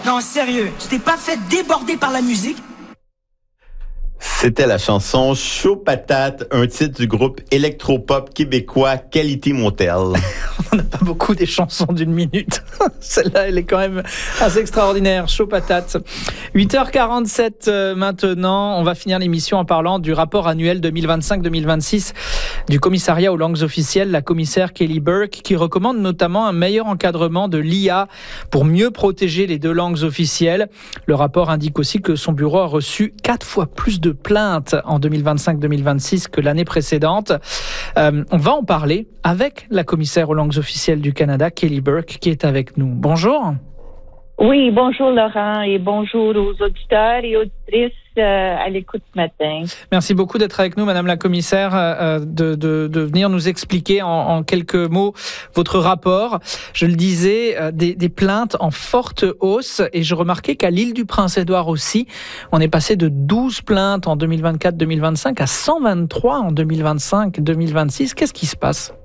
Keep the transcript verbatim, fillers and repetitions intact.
Non, sérieux, tu t'es pas fait déborder par la musique? C'était la chanson Chaud Patate, un titre du groupe électropop québécois Qualité Motel. On n'a pas beaucoup des chansons d'une minute. Celle-là, elle est quand même assez extraordinaire. Chaud Patate. huit heures quarante-sept euh, maintenant. On va finir l'émission en parlant du rapport annuel deux mille vingt-cinq deux mille vingt-six du commissariat aux langues officielles, la commissaire Kelly Burke, qui recommande notamment un meilleur encadrement de l'I A pour mieux protéger les deux langues officielles. Le rapport indique aussi que son bureau a reçu quatre fois plus de plaintes en deux mille vingt-cinq deux mille vingt-six que l'année précédente. Euh, on va en parler avec la commissaire aux langues officielles du Canada, Kelly Burke, qui est avec nous. Bonjour. Oui, bonjour Laurent et bonjour aux auditeurs et auditrices euh, à l'écoute ce matin. Merci beaucoup d'être avec nous, Madame la Commissaire, euh, de, de, de venir nous expliquer en, en quelques mots votre rapport. Je le disais, euh, des, des plaintes en forte hausse et je remarquais qu'à l'île du Prince-Édouard aussi, on est passé de douze plaintes en deux mille vingt-quatre deux mille vingt-cinq à cent vingt-trois en deux mille vingt-cinq deux mille vingt-six. Qu'est-ce qui se passe?